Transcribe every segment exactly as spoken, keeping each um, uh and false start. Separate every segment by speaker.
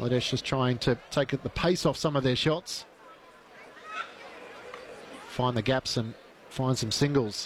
Speaker 1: Bangladesh just trying to take the pace off some of their shots. Find the gaps and find some singles.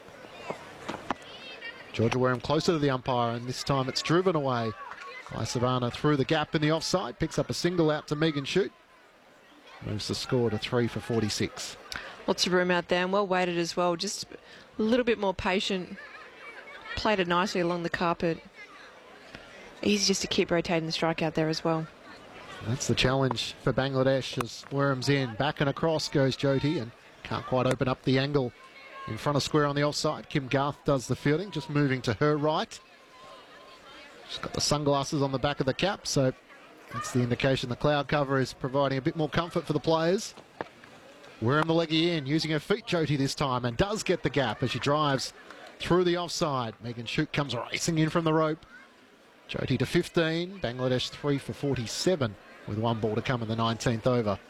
Speaker 1: Georgia Wareham closer to the umpire, and this time it's driven away by Savannah through the gap in the offside. Picks up a single out to Megan Shute. Moves the score to three for forty-six.
Speaker 2: Lots of room out there and well weighted as well. Just a little bit more patient. Played it nicely along the carpet. Easy just to keep rotating the strike out there as well.
Speaker 1: That's the challenge for Bangladesh as Warham's in. Back and across goes Jyoti and can't quite open up the angle in front of square on the offside. Kim Garth does the fielding, just moving to her right. She's got the sunglasses on the back of the cap, so that's the indication the cloud cover is providing a bit more comfort for the players. Warham the leggy in, using her feet, Jyoti this time, and does get the gap as she drives through the offside. Megan Shute comes racing in from the rope. Jyoti to fifteen, Bangladesh three for forty-seven with one ball to come in the nineteenth over.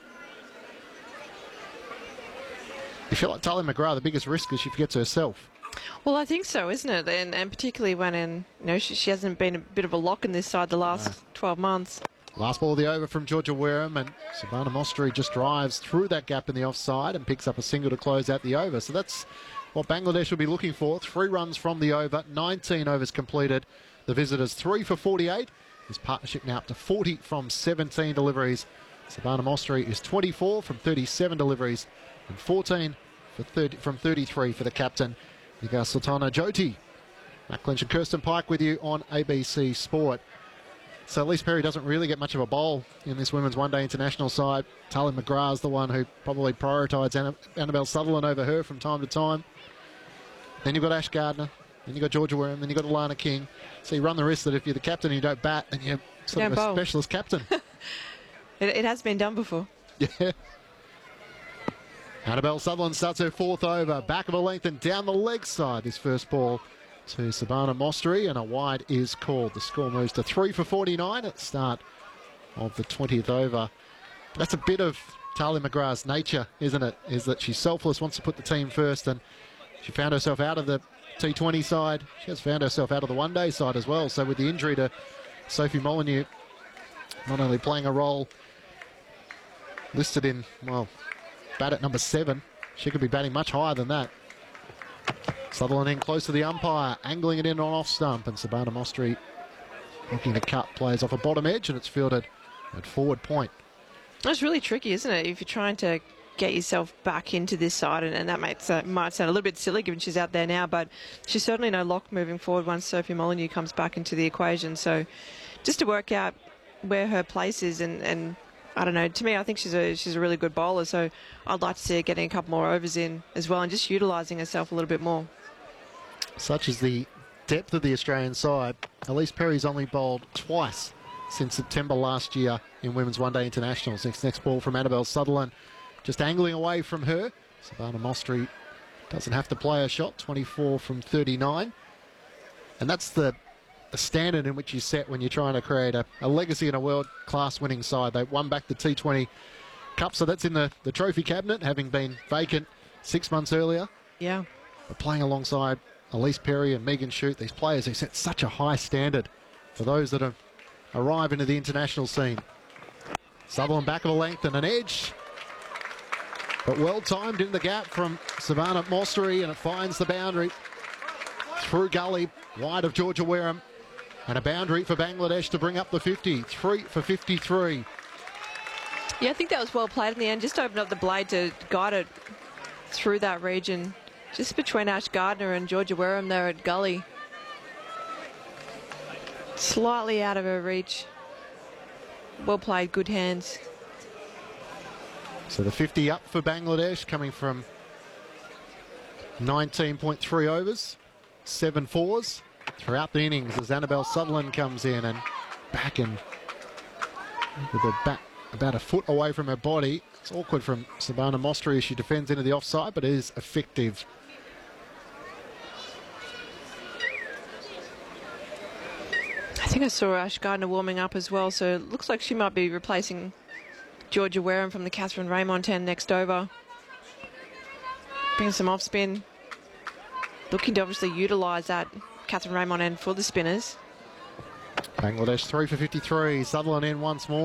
Speaker 1: You feel like Talia McGrath, the biggest risk is she forgets herself.
Speaker 2: Well, I think so, isn't it? And, and particularly when in, you know, she, she hasn't been a bit of a lock in this side the last no. twelve months.
Speaker 1: Last ball of the over from Georgia Wareham, and Savannah Mostri just drives through that gap in the offside and picks up a single to close out the over. So that's what Bangladesh will be looking for. Three runs from the over, nineteen overs completed. The visitors three for forty-eight. This partnership now up to forty from seventeen deliveries. Savannah Mostri is twenty-four from thirty-seven deliveries and fourteen for thirty, from thirty-three for the captain, Nigar Sultana Jyoti. Matt Clinch and Kirsten Pike with you on A B C Sport. So Elise Perry doesn't really get much of a bowl in this women's one-day international side. Talia McGrath is the one who probably prioritised Anna, Annabelle Sutherland over her from time to time. Then you've got Ash Gardner. Then you've got Georgia Wareham. Then you've got Alana King. So you run the risk that if you're the captain and you don't bat, then you're sort
Speaker 2: don't
Speaker 1: of a
Speaker 2: bowl.
Speaker 1: specialist captain.
Speaker 2: it, it has been done before.
Speaker 1: Yeah. Annabelle Sutherland starts her fourth over. Back of a length and down the leg side. This first ball to Savannah Mostri, and a wide is called. The score moves to three for forty-nine at the start of the twentieth over. That's a bit of Talia McGrath's nature, isn't it? Is that she's selfless, wants to put the team first, and she found herself out of the T twenty side. She has found herself out of the one-day side as well. So with the injury to Sophie Molyneux, not only playing a role listed in, well, bat at number seven, she could be batting much higher than that. Sutherland in close to the umpire, angling it in on off stump, and Savannah Mostri looking to cut players off a bottom edge, and it's fielded at forward point.
Speaker 2: That's really tricky, isn't it? If you're trying to get yourself back into this side, and, and that might, uh, might sound a little bit silly given she's out there now, but she's certainly no lock moving forward once Sophie Molyneux comes back into the equation. So just to work out where her place is, and, and I don't know, to me I think she's a she's a really good bowler, so I'd like to see her getting a couple more overs in as well and just utilising herself a little bit more.
Speaker 1: Such is the depth of the Australian side. Elise Perry's only bowled twice since September last year in Women's One Day Internationals. Next, next ball from Annabelle Sutherland, just angling away from her. Savannah Mostri doesn't have to play a shot, twenty-four from thirty-nine. And that's the, the standard in which you set when you're trying to create a, a legacy in a world-class winning side. They won back the T twenty Cup, so that's in the, the trophy cabinet, having been vacant six months earlier.
Speaker 2: Yeah.
Speaker 1: But playing alongside Elise Perry and Megan Shute, these players who set such a high standard for those that have arrived into the international scene. Sutherland back of a length and an edge, but well timed in the gap from Savannah Mostri, and it finds the boundary through gully wide of Georgia Wareham, and a boundary for Bangladesh to bring up the fifty. Three for fifty-three.
Speaker 2: Yeah, I think that was well played in the end. Just opened up the blade to guide it through that region. Just between Ash Gardner and Georgia Wareham there at gully. Slightly out of her reach. Well played, good hands.
Speaker 1: So the fifty up for Bangladesh, coming from nineteen point three overs, seven fours throughout the innings as Annabelle Sutherland comes in and back and with her bat about a foot away from her body. It's awkward from Savannah Mostri as she defends into the offside, but it is effective.
Speaker 2: I think I saw Ash Gardner warming up as well, so it looks like she might be replacing Georgia Wareham from the Catherine Raymond end next over. Bring some off spin. Looking to obviously utilise that Catherine Raymond end for the spinners.
Speaker 1: Bangladesh three for fifty-three. Sutherland in once more.